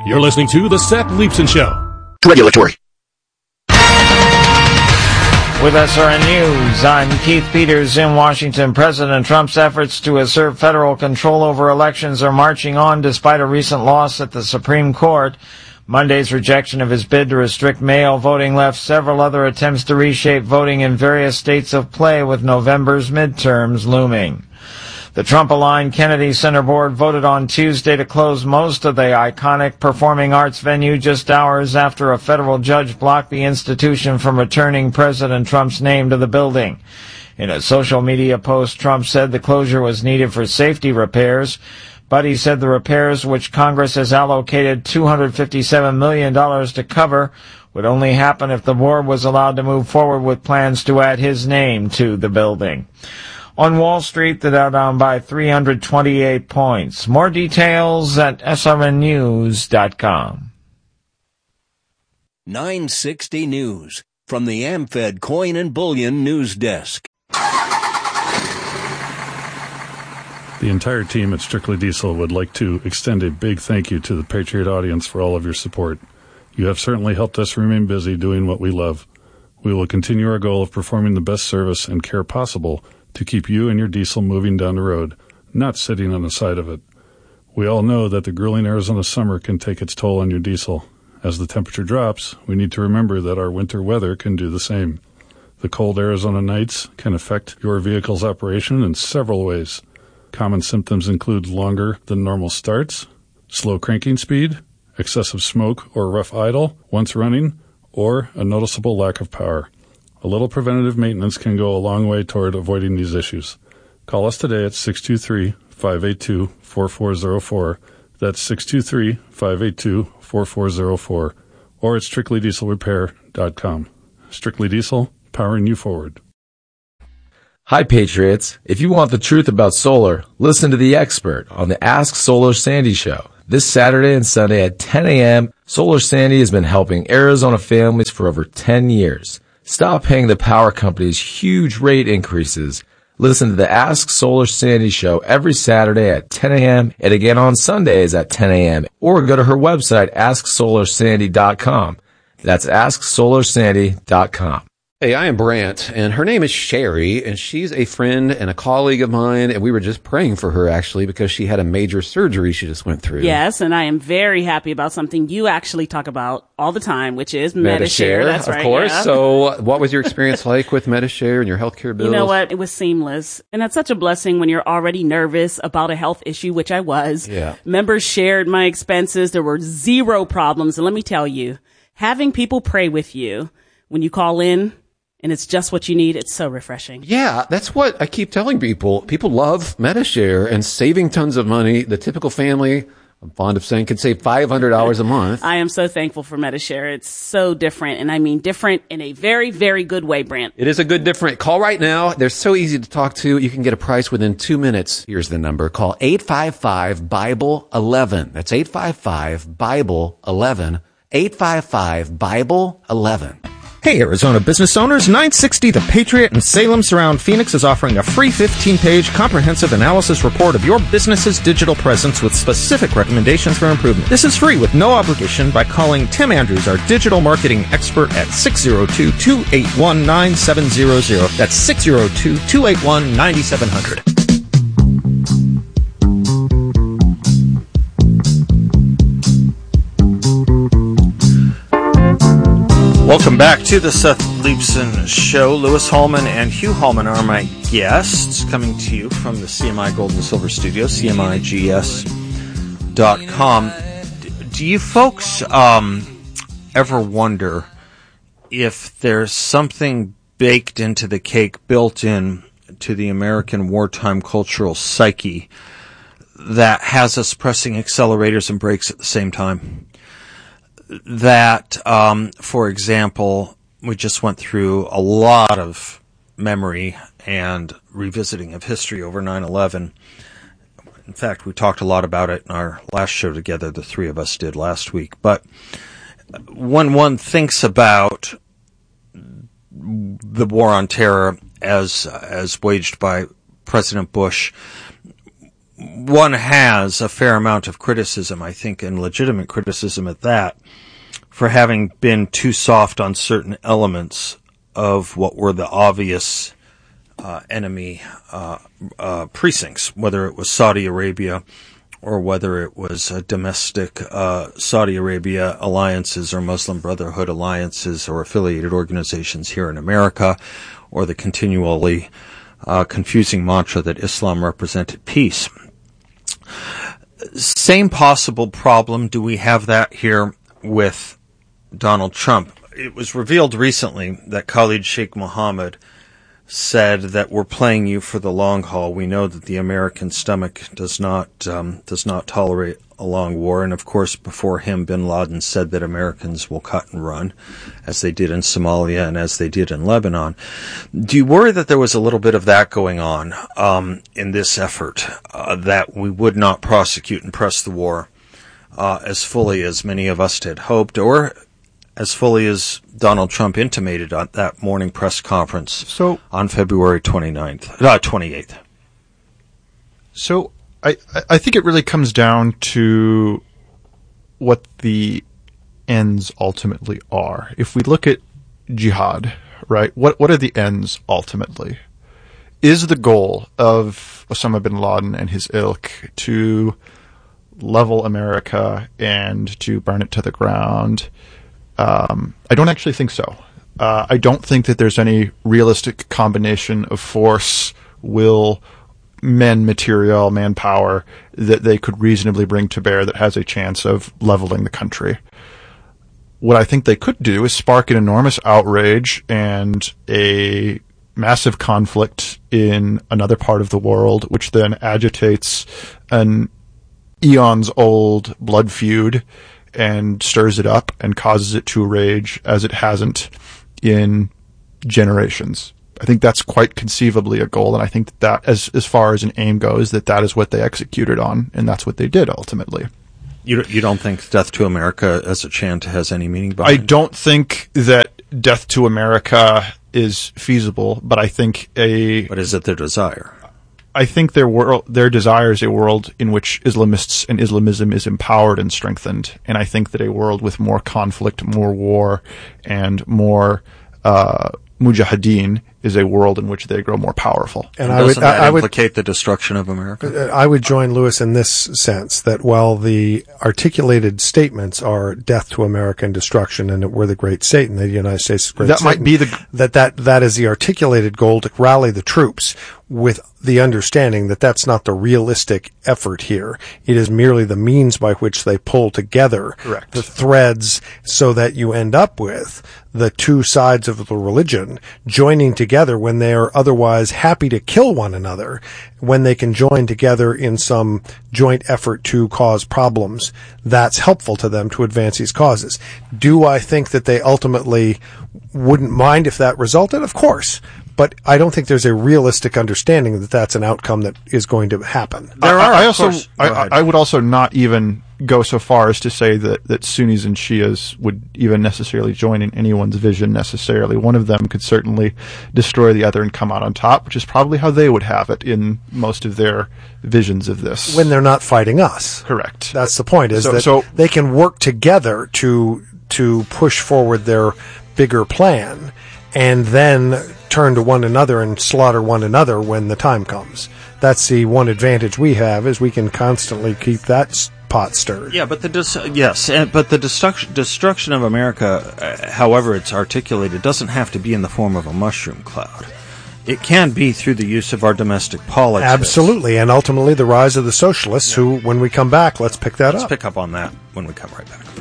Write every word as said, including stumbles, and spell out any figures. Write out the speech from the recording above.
You're listening to The Seth Leibsohn Show. Regulatory. With S R N News, I'm Keith Peters in Washington. President Trump's efforts to assert federal control over elections are marching on despite a recent loss at the Supreme Court. Monday's rejection of his bid to restrict mail voting left several other attempts to reshape voting in various states of play, with November's midterms looming. The Trump-aligned Kennedy Center Board voted on Tuesday to close most of the iconic performing arts venue just hours after a federal judge blocked the institution from returning President Trump's name to the building. In a social media post, Trump said the closure was needed for safety repairs, but he said the repairs, which Congress has allocated two hundred fifty-seven million dollars to cover, would only happen if the board was allowed to move forward with plans to add his name to the building. On Wall Street, the Dow down by three hundred twenty-eight points. More details at S R N news dot com. nine sixty News from the AmFed Coin and Bullion News Desk. The entire team at Strictly Diesel would like to extend a big thank you to the Patriot audience for all of your support. You have certainly helped us remain busy doing what we love. We will continue our goal of performing the best service and care possible to keep you and your diesel moving down the road, not sitting on the side of it. We all know that the grueling Arizona summer can take its toll on your diesel. As the temperature drops, we need to remember that our winter weather can do the same. The cold Arizona nights can affect your vehicle's operation in several ways. Common symptoms include longer than normal starts, slow cranking speed, excessive smoke or rough idle once running, or a noticeable lack of power. A little preventative maintenance can go a long way toward avoiding these issues. Call us today at six two three, five eight two, four four zero four. That's six two three, five eight two, four four zero four. Or at strictly diesel repair dot com. Strictly Diesel, powering you forward. Hi, Patriots. If you want the truth about solar, listen to The Expert on the Ask Solar Sandy Show. This Saturday and Sunday at ten a.m., Solar Sandy has been helping Arizona families for over ten years. Stop paying the power companies huge rate increases. Listen to the Ask Solar Sandy Show every Saturday at ten a.m. and again on Sundays at ten a.m. Or go to her website, ask solar sandy dot com. That's ask solar sandy dot com. Hey, I am Brant, and her name is Sherry, and she's a friend and a colleague of mine, and we were just praying for her, actually, because she had a major surgery she just went through. Yes, and I am very happy about something you actually talk about all the time, which is MediShare. MediShare, That's of right, course. yeah. So what was your experience like with MediShare and your healthcare bills? You know what? It was seamless. And that's such a blessing when you're already nervous about a health issue, which I was. Yeah. Members shared my expenses. There were zero problems. And let me tell you, having people pray with you when you call in, and it's just what you need, it's so refreshing. Yeah, that's what I keep telling people. People love MediShare and saving tons of money. The typical family, I'm fond of saying, can save five hundred dollars a month. I am so thankful for MediShare. It's so different, and I mean different in a very, very good way, Brant. It is a good different. Call right now. They're so easy to talk to. You can get a price within two minutes. Here's the number. Call eight five five, Bible eleven. That's eight five five, Bible eleven. eight five five, Bible eleven. Hey, Arizona business owners, nine sixty The Patriot in Salem Surround Phoenix is offering a free fifteen-page comprehensive analysis report of your business's digital presence with specific recommendations for improvement. This is free with no obligation by calling Tim Andrews, our digital marketing expert, at six oh two, two eight one, nine seven zero zero. That's six oh two, two eight one, nine seven zero zero. Welcome back to the Seth Leibsohn Show. Lewis Hallman and Hugh Hallman are my guests, coming to you from the C M I Gold and Silver Studio, C M I G S dot com. Do you folks um, ever wonder if there's something baked into the cake, built in to the American wartime cultural psyche that has us pressing accelerators and brakes at the same time? That, um, for example, we just went through a lot of memory and revisiting of history over nine eleven. In fact, we talked a lot about it in our last show together, the three of us did last week. But when one thinks about the war on terror as as waged by President Bush, one has a fair amount of criticism, I think, and legitimate criticism at that, for having been too soft on certain elements of what were the obvious uh, enemy uh, uh, precincts, whether it was Saudi Arabia or whether it was uh, domestic uh, Saudi Arabia alliances or Muslim Brotherhood alliances or affiliated organizations here in America, or the continually uh, confusing mantra that Islam represented peace. Same possible problem. Do we have that here with Donald Trump? It was revealed recently that Khalid Sheikh Mohammed said that we're playing you for the long haul. We know that the American stomach does not um, does not tolerate a long war, and of course, before him, Bin Laden said that Americans will cut and run, as they did in Somalia and as they did in Lebanon. Do you worry that there was a little bit of that going on um, in this effort, uh, that we would not prosecute and press the war uh, as fully as many of us had hoped, or as fully as Donald Trump intimated at that morning press conference so, on February twenty-ninth, uh, twenty-eighth? So I, I think it really comes down to what the ends ultimately are. If we look at jihad, right, what what are the ends ultimately? Is the goal of Osama bin Laden and his ilk to level America and to burn it to the ground? Um, I don't actually think so. Uh, I don't think that there's any realistic combination of force, will, men, material, manpower that they could reasonably bring to bear that has a chance of leveling the country. What I think they could do is spark an enormous outrage and a massive conflict in another part of the world, which then agitates an eons-old blood feud and stirs it up and causes it to rage as it hasn't in generations. I think that's quite conceivably a goal, and I think that, that as as far as an aim goes, that that is what they executed on, and that's what they did ultimately. You you don't think Death to America as a chant has any meaning behind it? I don't think that Death to America is feasible, but I think a... But is it their desire? I think their world, their desire is a world in which Islamists and Islamism is empowered and strengthened. And I think that a world with more conflict, more war, and more uh, mujahideen is a world in which they grow more powerful. And, and I doesn't would, that I, implicate I would, the destruction of America? I would join Lewis in this sense, that while the articulated statements are death to America and destruction, and we're the great Satan, the United States is great that Satan, might be the that, that that is the articulated goal to rally the troops, with the understanding that that's not the realistic effort here. It is merely the means by which they pull together Correct. the threads so that you end up with the two sides of the religion joining together when they are otherwise happy to kill one another, when they can join together in some joint effort to cause problems. That's helpful to them to advance these causes. Do I think that they ultimately wouldn't mind if that resulted? Of course. But I don't think there's a realistic understanding that that's an outcome that is going to happen. There are, I, I also, I, I would also not even go so far as to say that, that Sunnis and Shias would even necessarily join in anyone's vision necessarily. One of them could certainly destroy the other and come out on top, which is probably how they would have it in most of their visions of this. When they're not fighting us. Correct. That's the point, is so, that so, they can work together to to push forward their bigger plan, and then turn to one another and slaughter one another when the time comes. That's the one advantage we have, is we can constantly keep that pot stirred. Yeah, but the dis- yes, but the destruction destruction of America, uh, however it's articulated, doesn't have to be in the form of a mushroom cloud. It can be through the use of our domestic politics. Absolutely, and ultimately the rise of the socialists, yeah. who, when we come back, let's pick that let's up. Let's pick up on that when we come right back.